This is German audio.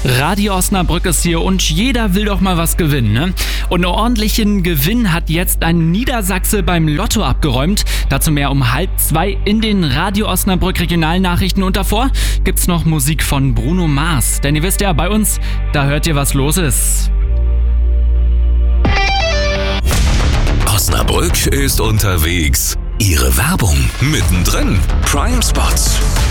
Radio Osnabrück ist hier und jeder will doch mal was gewinnen, ne? Und einen ordentlichen Gewinn hat jetzt ein Niedersachse beim Lotto abgeräumt. Dazu mehr um 1:30 in den Radio Osnabrück Regionalnachrichten. Und davor gibt's noch Musik von Bruno Mars. Denn ihr wisst ja, bei uns, da hört ihr, was los ist. Osnabrück ist unterwegs. Ihre Werbung mittendrin. Prime Spots.